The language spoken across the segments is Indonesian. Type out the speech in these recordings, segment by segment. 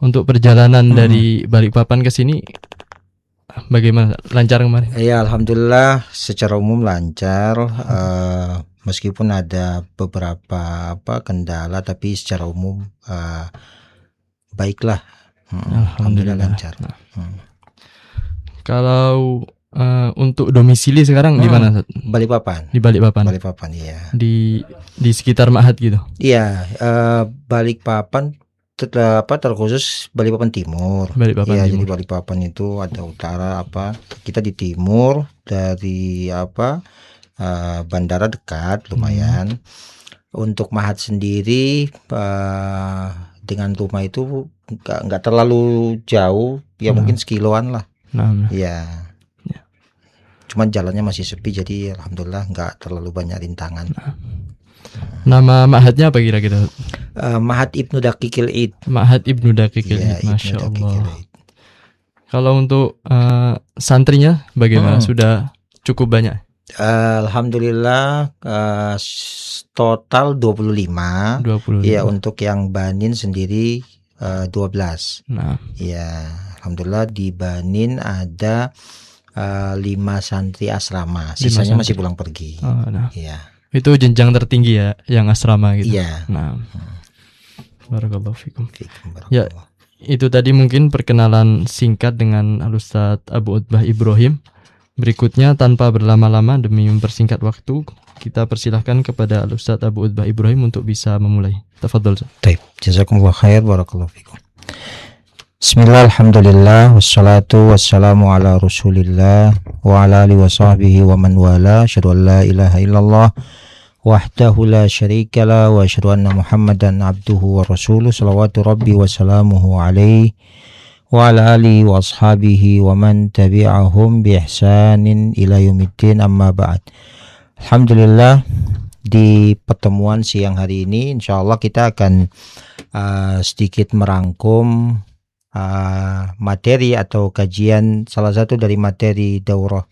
Untuk perjalanan dari Balikpapan ke sini bagaimana? Lancar kemarin? Ya, alhamdulillah secara umum lancar. Meskipun ada beberapa kendala, tapi secara umum baiklah. Alhamdulillah lancar. Kalau untuk domisili sekarang di mana? Balikpapan. Di Balikpapan. Balikpapan, iya. Di sekitar Ma'had gitu. Iya, Balikpapan terkhusus Balikpapan Timur. Balikpapan ya, Timur. Jadi Balikpapan itu ada utara kita di timur dari bandara dekat lumayan. Untuk Ma'had sendiri dengan rumah itu nggak terlalu jauh, ya mungkin sekiloan lah. Ya. Cuman jalannya masih sepi, jadi alhamdulillah nggak terlalu banyak rintangan. Nama Ma'hadnya apa kira-kira? Ma'had Ibnu Daqiqil Id. Ma'had Ibnu Daqiqil Id, Masya Allah. Kalau untuk santrinya bagaimana? Sudah cukup banyak? Alhamdulillah total 25. Ya, untuk yang Banin sendiri 12. Ya, alhamdulillah di Banin ada 5 santri asrama. Sisanya masih pulang pergi. Ya. Itu jenjang tertinggi ya, yang asrama gitu. Iya. Barakallahu fikum. Ya, itu tadi mungkin perkenalan singkat dengan Al-Ustadz Abu Utbah Ibrahim. Berikutnya tanpa berlama-lama demi mempersingkat waktu, kita persilahkan kepada Al-Ustadz Abu Utbah Ibrahim untuk bisa memulai. Tafadhol. Baik, jazakumullah khair, barakallahu fikum. Bismillah, alhamdulillah, wassalatu wassalamu ala rasulillah wa ala alihi wa sahbihi wa man wala, asyhadu an la ilaha illallah wahdahu la syarika la wa asyhadu anna Muhammadan abduhu wa rasuluh, salawatu rabbi wa salamuhu alaihi wa ala alihi wa ashabihi wa man tabi'ahum bi ihsanin ila yaumiddin, amma ba'd. Alhamdulillah, di pertemuan siang hari ini insyaallah kita akan sedikit merangkum materi atau kajian salah satu dari materi daurah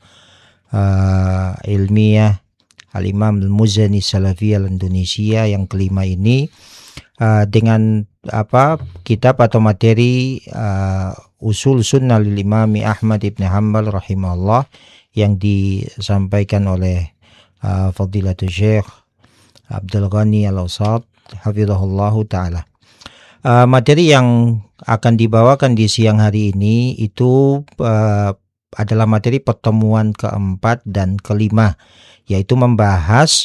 ilmiah Al-Imam Al-Muzani Salafiyah Indonesia yang kelima ini, dengan kitab atau materi Usul Sunnah lil Imami Ahmad ibn Hanbal rahimahullah yang disampaikan oleh Fadilatul Syekh Abdul Ghani Al-Awsat hafizahullahu ta'ala. Materi yang akan dibawakan di siang hari ini itu adalah materi pertemuan keempat dan kelima, yaitu membahas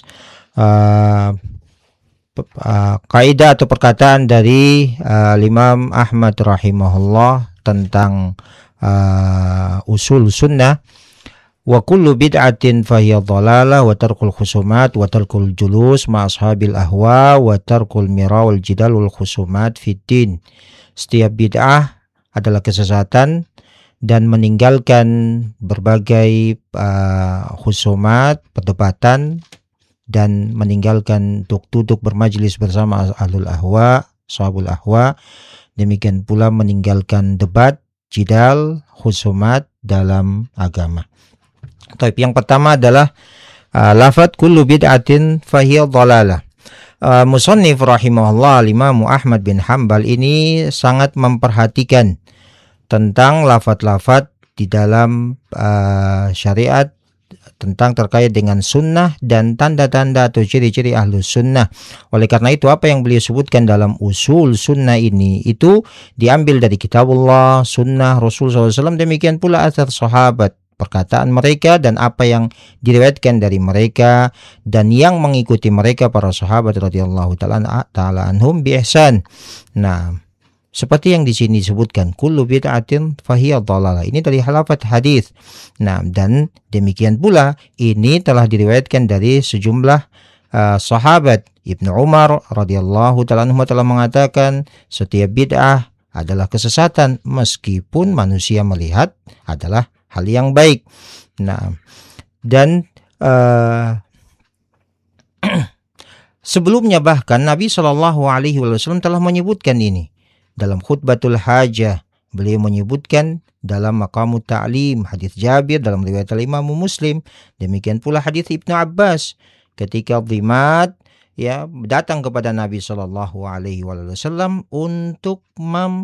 kaidah atau perkataan dari Imam Ahmad rahimahullah tentang usul sunnah. Wa kullu bid'atin fahiya dhalalah wa tarkul khusumat wa tarkul julus ma ashabil ahwa wa tarkul mira wal jidal wal khusumat fiddin. Setiap bid'ah adalah kesesatan dan meninggalkan berbagai khusumat, perdebatan, dan meninggalkan duduk bermajlis bersama ahlul ahwa, sahabul ahwa. Demikian pula meninggalkan debat, jidal, khusumat dalam agama. Yang pertama adalah lafadz kullu bid'atin fahiya dhalalah. Musannif rahimahullah Imam Ahmad bin Hanbal ini sangat memperhatikan tentang lafadz-lafadz di dalam syariat tentang terkait dengan sunnah dan tanda-tanda atau ciri-ciri ahlus sunnah. Oleh karena itu apa yang beliau sebutkan dalam usul sunnah ini itu diambil dari kitabullah, sunnah Rasul SAW, demikian pula athar sahabat, perkataan mereka dan apa yang diriwayatkan dari mereka dan yang mengikuti mereka para sahabat radhiyallahu taala anhum bi ihsan. Nah, seperti yang di sini disebutkan kullu bid'atin fahiya dhalalah. Ini dari lafaz hadis. Nah, dan demikian pula ini telah diriwayatkan dari sejumlah sahabat. Ibnu Umar radhiyallahu taala anhu telah mengatakan setiap bid'ah adalah kesesatan meskipun manusia melihat adalah hal yang baik. Nah, dan sebelumnya bahkan Nabi SAW telah menyebutkan ini dalam khutbatul hajah. Beliau menyebutkan dalam maqamut ta'lim hadis Jabir dalam riwayat Imam Muslim. Demikian pula hadis Ibnu Abbas ketika Dhimat datang kepada Nabi SAW untuk